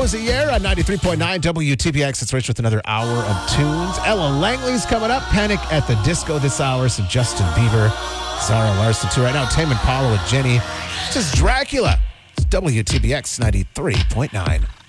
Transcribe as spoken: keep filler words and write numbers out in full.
Rozier on ninety-three point nine W T B X. It's Rich with another hour of tunes. Ella Langley's coming up. Panic at the Disco this hour. Some Justin Bieber. Zara Larson, too. Right now, Tame Impala with Jenny. This is Dracula. It's W T B X ninety-three point nine.